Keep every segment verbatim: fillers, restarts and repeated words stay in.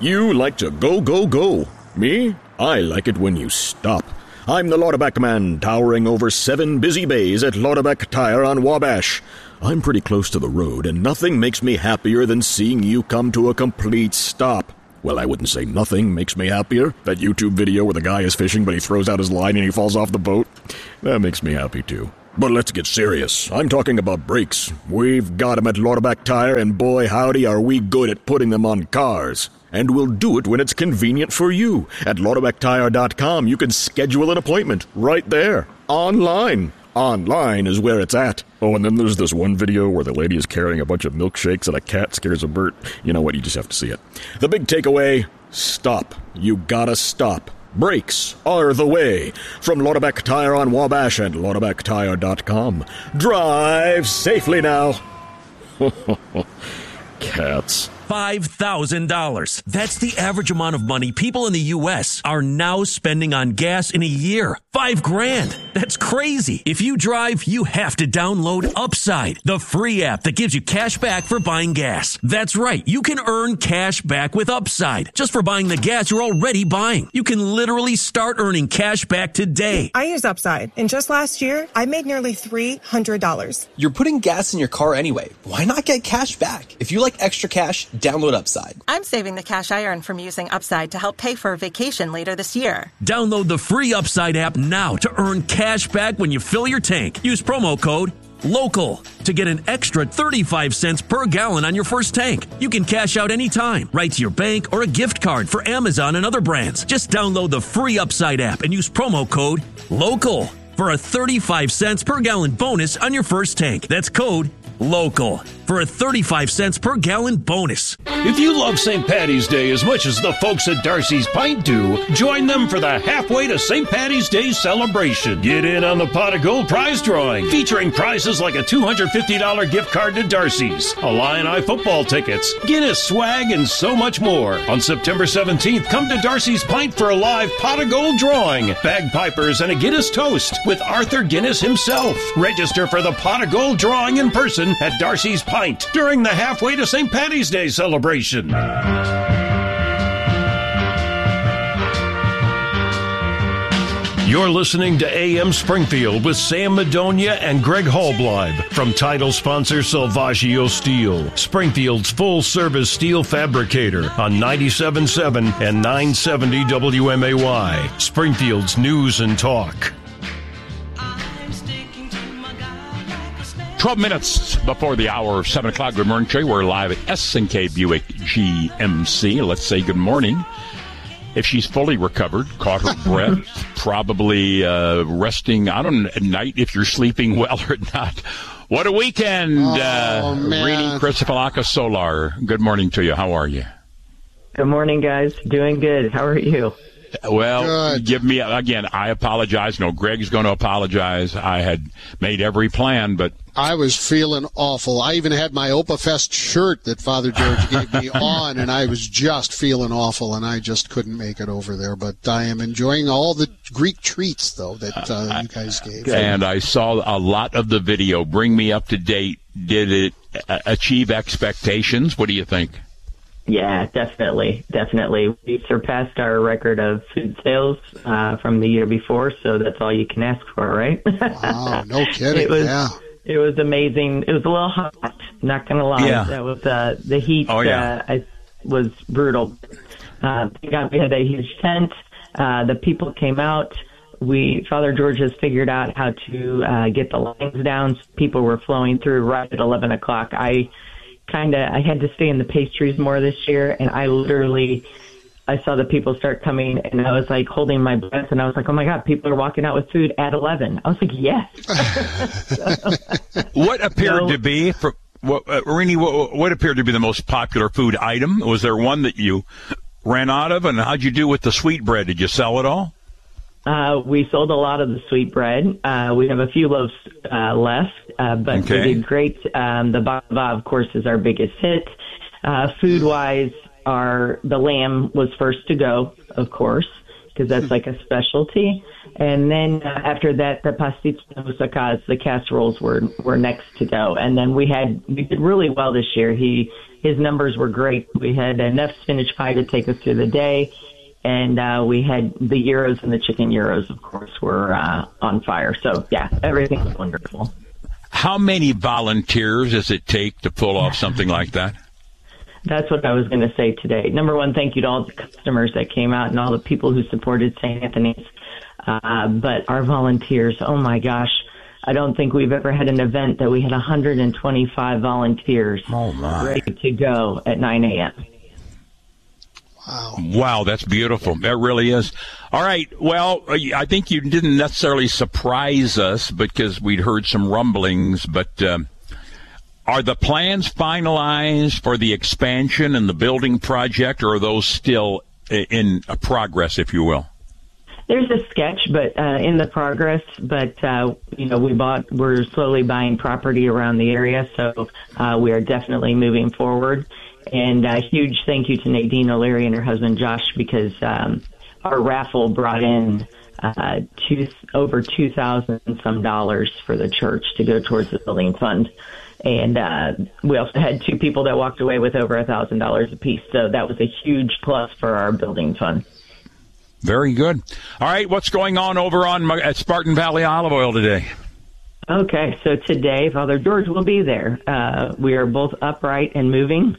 You like to go, go, go. Me? I like it when you stop. I'm the Lauterback man, towering over seven busy bays at Lauterback Tire on Wabash. I'm pretty close to the road, and nothing makes me happier than seeing you come to a complete stop. Well, I wouldn't say nothing makes me happier. That YouTube video where the guy is fishing, but he throws out his line and he falls off the boat. That makes me happy, too. But let's get serious. I'm talking about brakes. We've got them at Lauterback Tire, and boy, howdy, are we good at putting them on cars. And we'll do it when it's convenient for you. At Lauterback Tire dot com, you can schedule an appointment right there, online. Online is where it's at. Oh, and then there's this one video where the lady is carrying a bunch of milkshakes and a cat scares a bird. You know what? You just have to see it. The big takeaway, stop. You gotta stop. Brakes are the way. From Lauterback Tire on Wabash and Lauterback Tire dot com. Drive safely now. Cats. five thousand dollars. That's the average amount of money people in the U S are now spending on gas in a year. Five grand. That's crazy. If you drive, you have to download Upside, the free app that gives you cash back for buying gas. That's right. You can earn cash back with Upside just for buying the gas you're already buying. You can literally start earning cash back today. I use Upside, and just last year, I made nearly three hundred dollars. You're putting gas in your car anyway. Why not get cash back? If you like extra cash, download Upside. I'm saving the cash I earn from using Upside to help pay for a vacation later this year. Download the free Upside app now to earn cash back when you fill your tank. Use promo code LOCAL to get an extra thirty-five cents per gallon on your first tank. You can cash out anytime, right to your bank or a gift card for Amazon and other brands. Just download the free Upside app and use promo code LOCAL for a thirty-five cents per gallon bonus on your first tank. That's code LOCAL for a thirty-five cents per gallon bonus. If you love Saint Patty's Day as much as the folks at Darcy's Pint do, join them for the Halfway to Saint Patty's Day celebration. Get in on the Pot of Gold prize drawing, featuring prizes like a two hundred fifty dollars gift card to Darcy's, Illini football tickets, Guinness swag, and so much more. On September seventeenth, come to Darcy's Pint for a live Pot of Gold drawing, bagpipers, and a Guinness toast with Arthur Guinness himself. Register for the Pot of Gold drawing in person at Darcy's Pint during the Halfway to Saint Patty's Day celebration. You're listening to A M Springfield with Sam Madonia and Greg Hallbleib from title sponsor Salvaggio Steel, Springfield's full-service steel fabricator on ninety-seven point seven and nine seventy W M A Y, Springfield's news and talk. twelve minutes before the hour of seven o'clock. Good morning, Trey. We're live at S and K Buick G M C. Let's say good morning. If she's fully recovered, caught her breath, probably uh, resting out on at night if you're sleeping well or not. What a weekend. Oh, uh, Rini Crisafalaka Solar, good morning to you. How are you? Good morning, guys. Doing good. How are you? Well, Good. give me, again, I apologize. No, Greg's going to apologize. I had made every plan, but I was feeling awful. I even had my Opafest shirt that Father George gave me on, and I was just feeling awful, and I just couldn't make it over there. But I am enjoying all the Greek treats, though, that uh, you guys gave. And I saw a lot of the video. Bring me up to date. Did it uh, achieve expectations? What do you think? Yeah, definitely. Definitely. We surpassed our record of food sales uh, from the year before, so that's all you can ask for, right? Wow, no kidding. It was, yeah. It was amazing. It was a little hot, not going to lie. Yeah. That was, uh, the heat oh, yeah. uh, I, was brutal. Uh, we had a huge tent. Uh, the people came out. We Father George has figured out how to uh, get the lines down. People were flowing through right at eleven o'clock. I kind of, I had to stay in the pastries more this year, and I literally, I saw the people start coming, and I was like holding my breath, and I was like, oh my God, people are walking out with food at eleven. I was like, yes. so, what appeared so, to be, for, what, uh, Rini, what, what appeared to be the most popular food item? Was there one that you ran out of, and how'd you do with the sweetbread? Did you sell it all? Uh, we sold a lot of the sweetbread. Uh, we have a few loaves uh, left, uh, but okay. we did great. Um, the baklava, of course, is our biggest hit. Uh, food-wise, our the lamb was first to go, of course, because that's like a specialty. And then uh, after that, the pasticho musakas, the casseroles were, were next to go. And then we had, we did really well this year. He, his numbers were great. We had enough spinach pie to take us through the day. And uh, we had the gyros and the chicken gyros, of course, were uh, on fire. So, yeah, everything was wonderful. How many volunteers does it take to pull off something like that? That's what I was going to say today. Number one, thank you to all the customers that came out and all the people who supported Saint Anthony's. Uh, but our volunteers, oh, my gosh, I don't think we've ever had an event that we had one hundred twenty-five volunteers oh my. ready to go at nine a.m. Wow. Wow, that's beautiful. That really is. All right. Well, I think you didn't necessarily surprise us because we'd heard some rumblings, but um, are the plans finalized for the expansion and the building project, or are those still in progress, if you will? There's a sketch, but uh, in the progress. But uh, you know, we bought. We're slowly buying property around the area, so uh, we are definitely moving forward. And a huge thank you to Nadine O'Leary and her husband Josh, because um, our raffle brought in uh, two, over two thousand some dollars for the church to go towards the building fund. And uh, we also had two people that walked away with over a thousand dollars apiece. So that was a huge plus for our building fund. Very good. All right, what's going on over on at Spartan Valley Olive Oil today? Okay, so today Father George will be there. Uh, we are both upright and moving.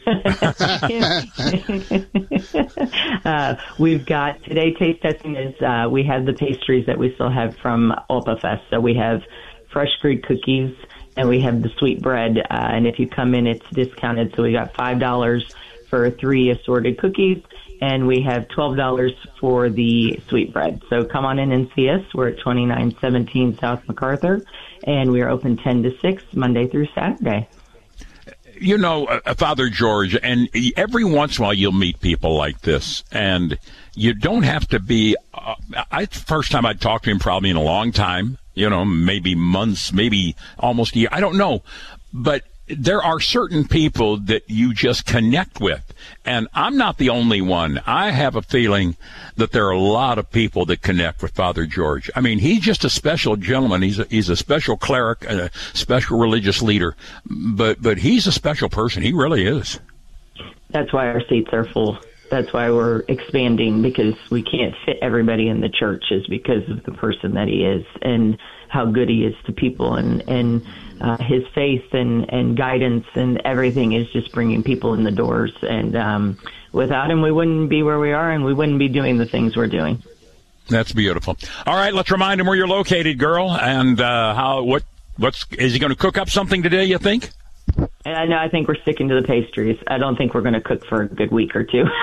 uh, we've got today taste testing is uh, we have the pastries that we still have from Olpa Fest. So we have fresh Greek cookies and we have the sweet bread. Uh, and if you come in, it's discounted. So we got five dollars for three assorted cookies. And we have twelve dollars for the sweet bread. So come on in and see us. We're at twenty-nine seventeen South MacArthur, and we are open ten to six, Monday through Saturday. You know, uh, Father George, and every once in a while you'll meet people like this, and you don't have to be, uh, I, first time I'd talked to him probably in a long time, you know, maybe months, maybe almost a year, I don't know, but there are certain people that you just connect with, and I'm not the only one. I have a feeling that there are a lot of people that connect with Father George. I mean, he's just a special gentleman. He's a, he's a special cleric, a special religious leader, but but he's a special person. He really is. That's why our seats are full. That's why we're expanding, because we can't fit everybody in the church, is because of the person that he is and how good he is to people, and and uh, his faith and, and guidance and everything is just bringing people in the doors. And um, without him, we wouldn't be where we are, and we wouldn't be doing the things we're doing. That's beautiful. All right, let's remind him where you're located, girl, and uh, how what what's is he going to cook up something today, you think? And I know, I think we're sticking to the pastries. I don't think we're going to cook for a good week or two.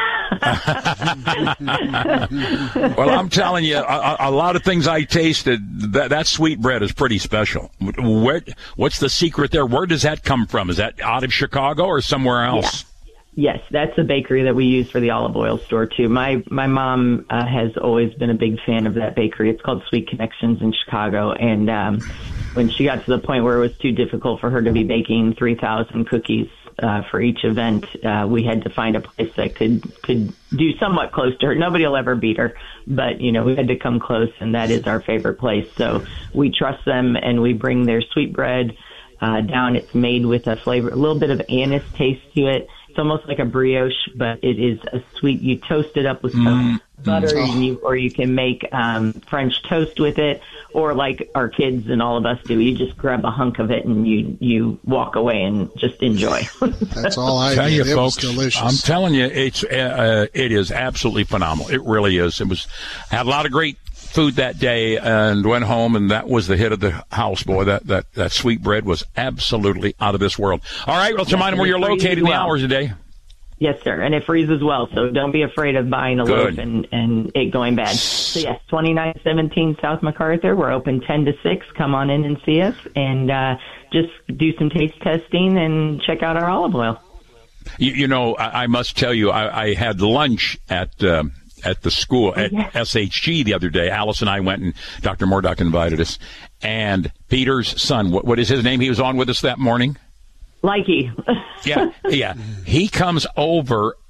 Well, I'm telling you, a, a lot of things I tasted, that, that sweet bread is pretty special. Where, what's the secret there? Where does that come from? Is that out of Chicago or somewhere else? Yeah. Yes, that's the bakery that we use for the olive oil store, too. My my mom uh, has always been a big fan of that bakery. It's called Sweet Connections in Chicago. And um, when she got to the point where it was too difficult for her to be baking three thousand cookies uh, for each event, uh, we had to find a place that could, could do somewhat close to her. Nobody will ever beat her, but, you know, we had to come close, and that is our favorite place. So we trust them, and we bring their sweet bread uh, down. It's made with a flavor, a little bit of anise taste to it. It's almost like a brioche, but it is a sweet. You toast it up with some mm, butter, mm. and you, or you can make um, French toast with it, or like our kids and all of us do. You just grab a hunk of it and you you walk away and just enjoy. That's all I tell did. you, it folks. Was delicious. I'm telling you, it's uh, it is absolutely phenomenal. It really is. It was had a lot of great food that day, and went home, and that was the hit of the house, boy. That that, that sweet bread was absolutely out of this world. All right, let's yes, remind them where you're located in the well. hours today. Yes, sir, and it freezes well, so don't be afraid of buying a Good. loaf and, and it going bad. So, yes, twenty-nine seventeen South MacArthur. We're open ten to six. Come on in and see us, and uh, just do some taste testing and check out our olive oil. You, you know, I, I must tell you, I, I had lunch at um, at the school, at yes. S H G the other day. Alice and I went, and Doctor Murdoch invited us. And Peter's son, what, what is his name? He was on with us that morning. Likey. yeah, yeah. He comes over,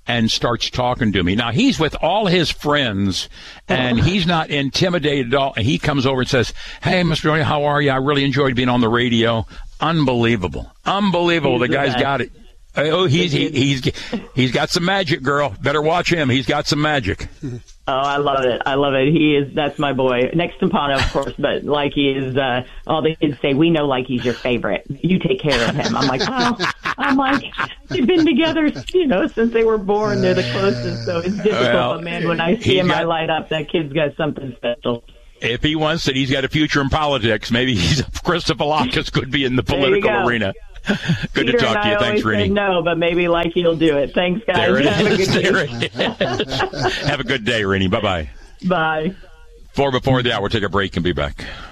and starts talking to me. Now, he's with all his friends, and he's not intimidated at all. And he comes over and says, hey, Mister Johnny, how are you? I really enjoyed being on the radio. Unbelievable. Unbelievable. He's the guy's the got it. Oh, he's he, he's he's got some magic, girl. Better watch him. He's got some magic. Oh, I love it. I love it. He is, that's my boy. Next to Pano, of course, but Likey is, uh, all the kids say, we know Likey's your favorite. You take care of him. I'm like, well, I'm like, they've been together, you know, since they were born. They're the closest, so it's difficult. Well, but man, when I see him, got, I light up. That kid's got something special. If he wants it, he's got a future in politics. Maybe he's Christopherlakis could be in the political arena. Good Peter to talk to you. Thanks, Rini. No, but maybe Likey will do it. Thanks, guys. There it Have is. a good There day. it is. Have a good day, Rini. Bye-bye. Bye. Four before the hour. Take a break and be back.